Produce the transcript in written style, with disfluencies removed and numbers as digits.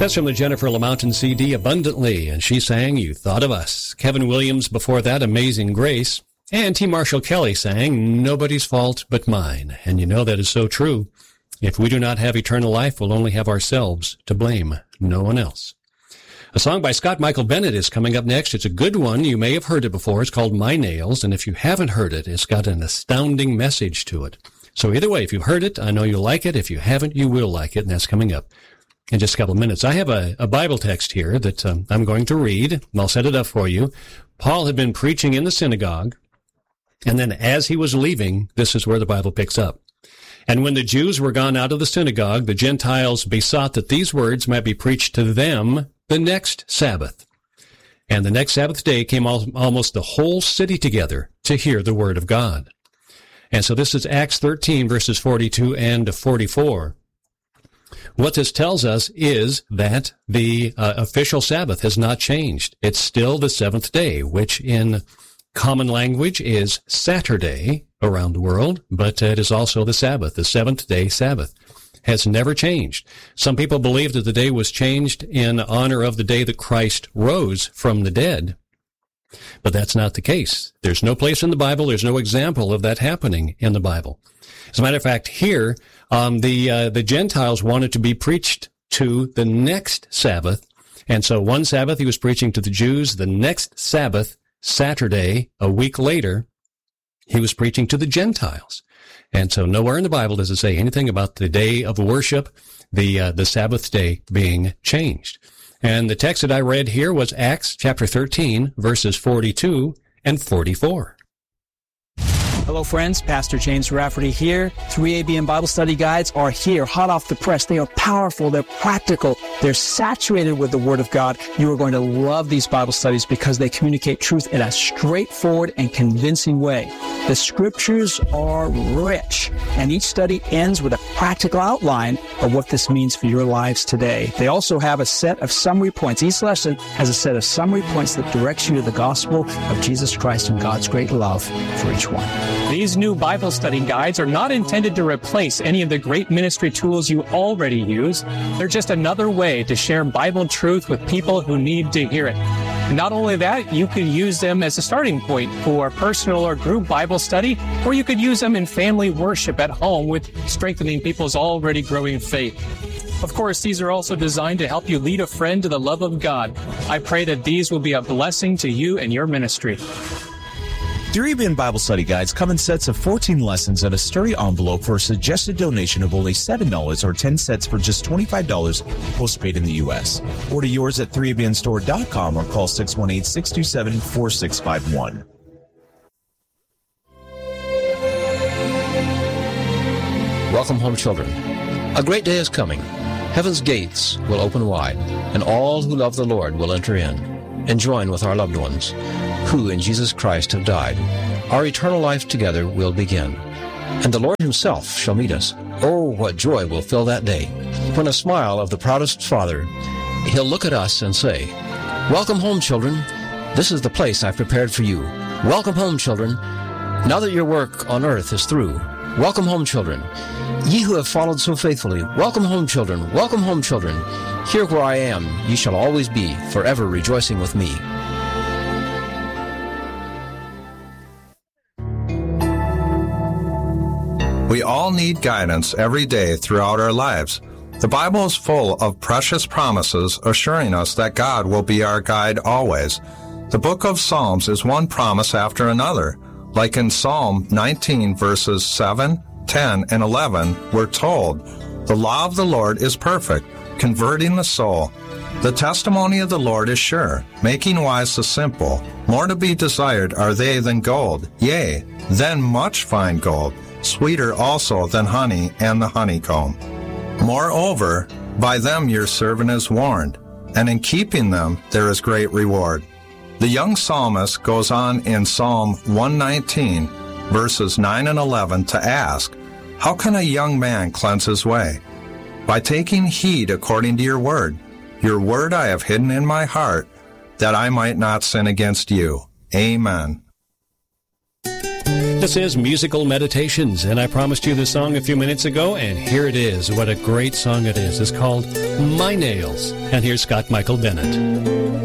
That's from the Jennifer LaMountain CD, Abundantly, and she sang You Thought of Us. Kevin Williams before that, Amazing Grace. And T. Marshall Kelly sang Nobody's Fault But Mine. And you know that is so true. If we do not have eternal life, we'll only have ourselves to blame, no one else. A song by Scott Michael Bennett is coming up next. It's a good one. You may have heard it before. It's called My Nails, and if you haven't heard it, it's got an astounding message to it. So either way, if you've heard it, I know you'll like it. If you haven't, you will like it, and that's coming up in just a couple of minutes. I have a Bible text here that I'm going to read, and I'll set it up for you. Paul had been preaching in the synagogue, and then as he was leaving, this is where the Bible picks up. And when the Jews were gone out of the synagogue, the Gentiles besought that these words might be preached to them the next Sabbath. And the next Sabbath day came almost the whole city together to hear the word of God. And so this is Acts 13, verses 42 and 44. What this tells us is that the official Sabbath has not changed. It's still the seventh day, which in common language is Saturday around the world, but it is also the Sabbath, the seventh day Sabbath. Has never changed. Some people believe that the day was changed in honor of the day that Christ rose from the dead, but that's not the case. There's no place in the Bible, there's no example of that happening in the Bible. As a matter of fact, here, the Gentiles wanted to be preached to the next Sabbath, and so one Sabbath he was preaching to the Jews, the next Sabbath, Saturday, a week later, he was preaching to the Gentiles. And so nowhere in the Bible does it say anything about the day of worship, the Sabbath day being changed. And the text that I read here was Acts chapter 13, verses 42 and 44. Hello, friends. Pastor James Rafferty here. 3ABN Bible Study Guides are here, hot off the press. They are powerful. They're practical. They're saturated with the Word of God. You are going to love these Bible studies because they communicate truth in a straightforward and convincing way. The Scriptures are rich, and each study ends with a practical outline of what this means for your lives today. They also have a set of summary points. Each lesson has a set of summary points that directs you to the gospel of Jesus Christ and God's great love for each one. These new Bible study guides are not intended to replace any of the great ministry tools you already use. They're just another way to share Bible truth with people who need to hear it. Not only that, you could use them as a starting point for personal or group Bible study, or you could use them in family worship at home with strengthening people's already growing faith. Of course, these are also designed to help you lead a friend to the love of God. I pray that these will be a blessing to you and your ministry. 3ABN Bible Study Guides come in sets of 14 lessons and a sturdy envelope for a suggested donation of only $7 or 10 sets for just $25 postpaid in the U.S. Order yours at 3ABNstore.com or call 618-627-4651. Welcome home, children. A great day is coming. Heaven's gates will open wide, and all who love the Lord will enter in and join with our loved ones who in Jesus Christ have died. Our eternal life together will begin, and the Lord himself shall meet us. Oh, what joy will fill that day, when a smile of the proudest father, he'll look at us and say, "Welcome home, children. This is the place I've prepared for you. Welcome home, children. Now that your work on earth is through, welcome home, children. Ye who have followed so faithfully, welcome home, children. Welcome home, children. Here where I am, ye shall always be, forever rejoicing with me." We all need guidance every day throughout our lives. The Bible is full of precious promises assuring us that God will be our guide always. The book of Psalms is one promise after another. Like in Psalm 19, verses 7, 10, and 11, we're told, "The law of the Lord is perfect, converting the soul. The testimony of the Lord is sure, making wise the simple. More to be desired are they than gold, yea, than much fine gold, sweeter also than honey and the honeycomb. Moreover, by them your servant is warned, and in keeping them there is great reward." The young psalmist goes on in Psalm 119, verses 9 and 11 to ask, "How can a young man cleanse his way? By taking heed according to your word. Your word I have hidden in my heart, that I might not sin against you." Amen. This is Musical Meditations, and I promised you this song a few minutes ago, and here it is. What a great song it is. It's called My Nails. And here's Scott Michael Bennett.